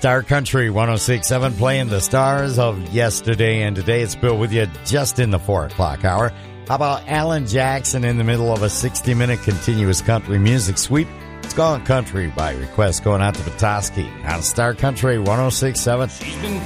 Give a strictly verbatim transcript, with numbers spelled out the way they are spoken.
Star Country one oh six point seven playing the stars of yesterday and today. It's Bill with you just in the four o'clock hour. How about Alan Jackson in the middle of a sixty-minute continuous country music sweep? It's Gone Country by request going out to Petoskey on Star Country one oh six point seven.